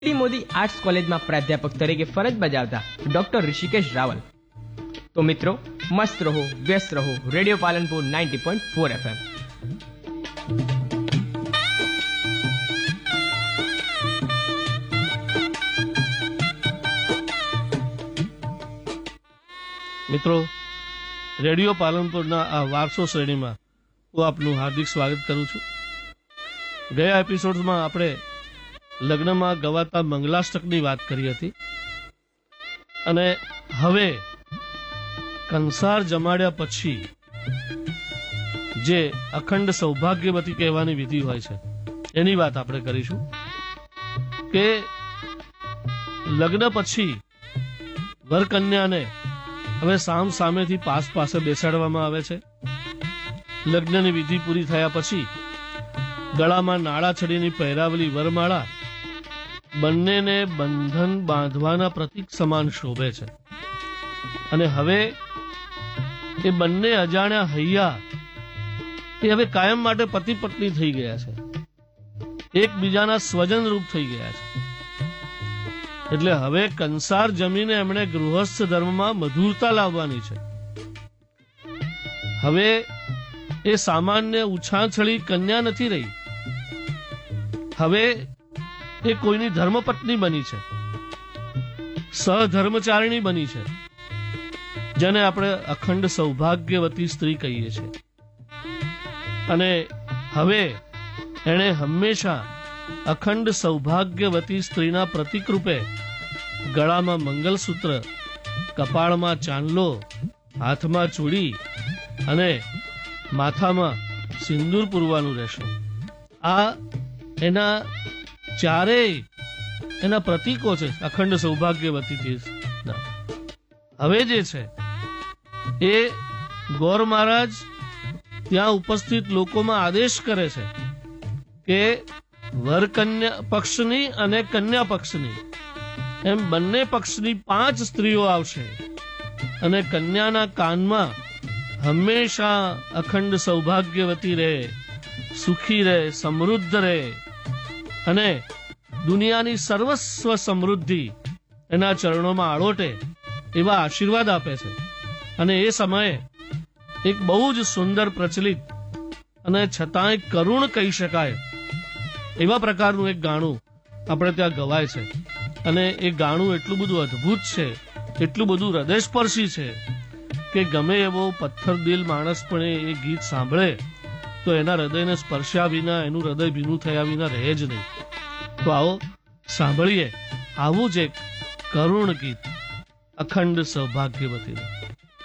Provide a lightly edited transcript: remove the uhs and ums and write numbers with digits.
Modi arts કોલેજમાં પ્રાધ્યાપક તરીકે ફરજ બજાવતા ડોક્ટર ઋષિકેશ રાવલ. તો મિત્રો, મસ્ત રહો, વ્યસ્ત રહો રેડિયો પાલનપુર 90.4 FM. મિત્રો, રેડિયો પાલનપુરના આ વારસો શ્રેણીમાં હું આપનું હાર્દિક સ્વાગત કરું છું. ગયા એપિસોડમાં આપણે લગ્નમાં ગવાતા મંગલાષ્ટકની વાત કરી હતી અને હવે કંસાર જમાડ્યા પછી જે અખંડ સૌભાગ્યવતી કહેવાની વિધિ હોય છે એની વાત આપણે કરીશું કે લગ્ન પછી વરકન્યાને હવે સામ સામેથી પાસ પાસે બેસાડવામાં આવે છે. લગ્નની વિધિ પૂરી થયા પછી ગળામાં નાળા છડીની પહેરાવેલી વરમાળા બંનેને બંધન બાંધવાના પ્રતીક સમાન શોભે છે અને હવે એ બંને અજાણ્યા હૈયા એ હવે કાયમ માટે પતિ પત્ની થઈ ગયા છે, એકબીજાના સ્વજન રૂપ થઈ ગયા છે. એટલે હવે કંસાર જમીને એમણે ગૃહસ્થ ધર્મમાં મધુરતા લાવવાની છે. હવે એ સામાન્ય ઉછાછળી કન્યા નથી રહી, હવે એ કોઈની ધર્મપત્ની બની છે, સહધર્મચારિણી બની છે, જેને આપણે અખંડ સૌભાગ્યવતી સ્ત્રી કહીએ છીએ. અને હવે એણે હંમેશા અખંડ સૌભાગ્યવતી સ્ત્રીના પ્રતીક રૂપે ગળામાં મંગલસૂત્ર, કપાળમાં ચાંદલો, હાથમાં ચૂડી અને માથામાં સિંદૂર પૂરવાનું રહેશે. આ એના ચારેય એના પ્રતીકો છે અખંડ સૌભાગ્યવતી. હવે જે છે એ ગોર મહારાજ ત્યાં ઉપસ્થિત લોકોમાં આદેશ કરે છે કે વર કન્યા પક્ષની અને કન્યા પક્ષની એમ બંને પક્ષની 5 સ્ત્રીઓ આવશે અને કન્યાના કાનમાં હંમેશા અખંડ સૌભાગ્યવતી રહે, સુખી રહે, સમૃદ્ધ રહે અને દુનિયાની સર્વસ્વ સમૃદ્ધિ એના ચરણોમાં આળોટે એવા આશીર્વાદ આપે છે. અને એ સમયે એક બહુ જ સુંદર, પ્રચલિત અને છતાંય કરુણ કહી શકાય એવા પ્રકારનું એક ગાણું આપણે ત્યાં ગવાય છે. અને એ ગાણું એટલું બધું અદ્ભુત છે, એટલું બધું હૃદયસ્પર્શી છે કે ગમે એવો પથ્થર દિલ માણસ પણ એ ગીત સાંભળે તો એના હૃદયને સ્પર્શ્યા વિના, એનું હૃદય ભીનું થયા વિના રહે જ નહીં. તો આવો સાંભળીએ આવું જ એક કરુણ ગીત, અખંડ સૌભાગ્યવતી.